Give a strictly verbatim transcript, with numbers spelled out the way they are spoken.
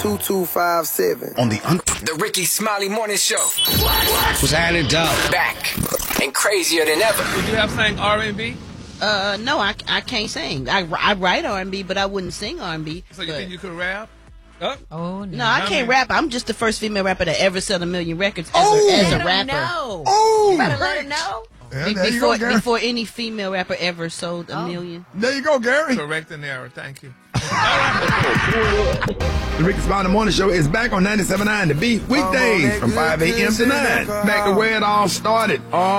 two two five seven. On the un- The Ricky Smiley Morning Show. What's happening, dog? Back and crazier than ever. Would you have sang R and B? Uh, no, I, I can't sing. I, I write R and B, but I wouldn't sing R and B. So you but, think you could rap? Oh, Oh, no. no, I I can't mean- rap. I'm just the first female rapper to ever sell a million records as, Oh, a, as Let a 'em rapper. know. Oh, You better let him know. yeah, Be- there you before, go, Gary. before any female rapper ever sold a Oh. million. There you go, Gary. correct and error. Thank you. The Ricky Smiley Morning Show is back on ninety-seven point nine The Beat weekdays from five a.m. to nine. Back to where it all started. All